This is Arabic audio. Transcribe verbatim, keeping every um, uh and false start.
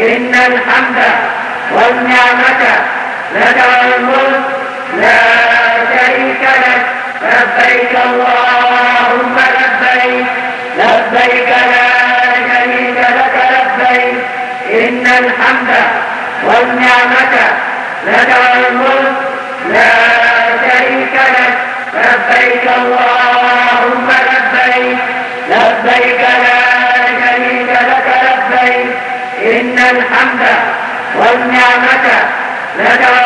إن الحمد والنعمة لك والملك لا شريك لك. لبيك اللهم لبيك لبيك لا شريك لك لبيك. إن الحمد والنعمة لك والملك لا شريك لك. لبيك اللهم لبيك لبيك لا شريك لك لبيك. إن الحمد والنعمة لك